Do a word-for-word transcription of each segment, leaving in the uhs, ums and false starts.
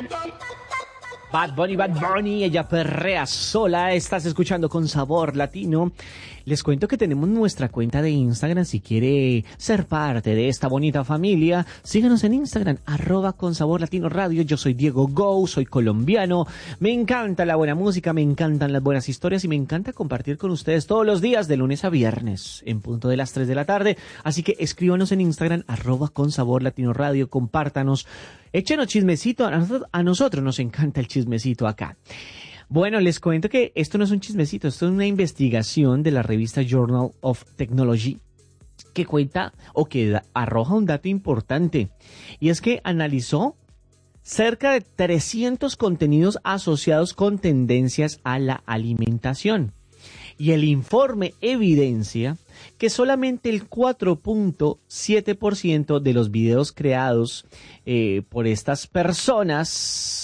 Bad Bunny, Bad Bunny, ella perrea sola. Estás escuchando Con Sabor Latino. Les cuento que tenemos nuestra cuenta de Instagram. Si quiere ser parte de esta bonita familia, síganos en Instagram, arroba Con Sabor Latino Radio. Yo soy Diego Go, soy colombiano. Me encanta la buena música, me encantan las buenas historias y me encanta compartir con ustedes todos los días de lunes a viernes en punto de las tres de la tarde. Así que escríbanos en Instagram, arroba Con Sabor Latino Radio. Compártanos, échenos chismecito. A nosotros, a nosotros nos encanta el chismecito acá. Bueno, les cuento que esto no es un chismecito, esto es una investigación de la revista Journal of Technology que cuenta o que da, arroja un dato importante, y es que analizó cerca de trescientos contenidos asociados con tendencias a la alimentación. Y el informe evidencia que solamente el cuatro punto siete por ciento de los videos creados eh, por estas personas,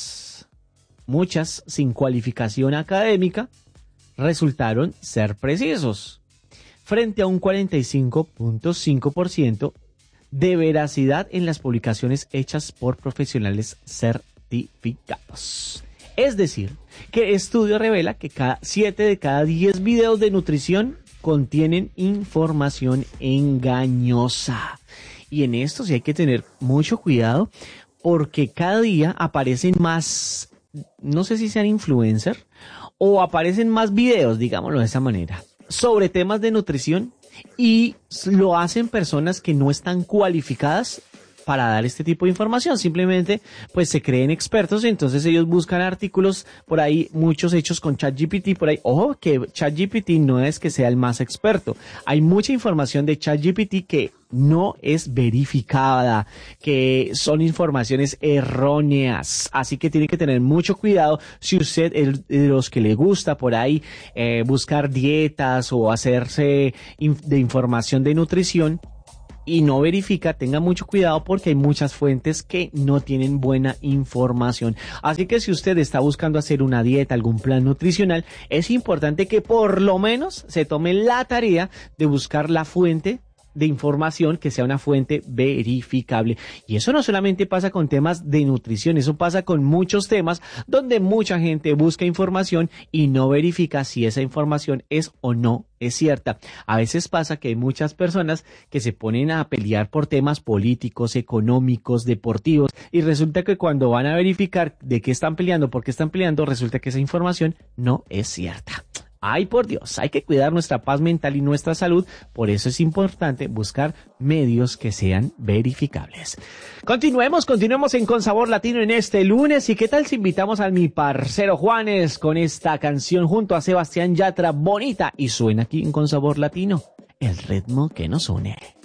muchas sin cualificación académica, resultaron ser precisos, frente a un cuarenta y cinco punto cinco por ciento de veracidad en las publicaciones hechas por profesionales certificados. Es decir, que el estudio revela que cada siete de cada diez videos de nutrición contienen información engañosa. Y en esto sí hay que tener mucho cuidado, porque cada día aparecen más, no sé si sean influencers, o aparecen más videos, digámoslo de esa manera, sobre temas de nutrición, y lo hacen personas que no están cualificadas para dar este tipo de información. Simplemente pues se creen expertos y entonces ellos buscan artículos por ahí, muchos hechos con ChatGPT por ahí. Ojo, que ChatGPT no es que sea el más experto. Hay mucha información de ChatGPT que no es verificada, que son informaciones erróneas, así que tiene que tener mucho cuidado si usted es de los que le gusta por ahí eh, buscar dietas o hacerse inf- de información de nutrición y no verifica. Tenga mucho cuidado, porque hay muchas fuentes que no tienen buena información. Así que si usted está buscando hacer una dieta, algún plan nutricional, es importante que por lo menos se tome la tarea de buscar la fuente de información que sea una fuente verificable. Y eso no solamente pasa con temas de nutrición, eso pasa con muchos temas donde mucha gente busca información y no verifica si esa información es o no es cierta. A veces pasa que hay muchas personas que se ponen a pelear por temas políticos, económicos, deportivos, y resulta que cuando van a verificar de qué están peleando, por qué están peleando, resulta que esa información no es cierta. Ay, por Dios, hay que cuidar nuestra paz mental y nuestra salud. Por eso es importante buscar medios que sean verificables. Continuemos, continuemos en Con Sabor Latino en este lunes. ¿Y qué tal si invitamos a mi parcero Juanes con esta canción junto a Sebastián Yatra, bonita, y suena aquí en Con Sabor Latino, el ritmo que nos une?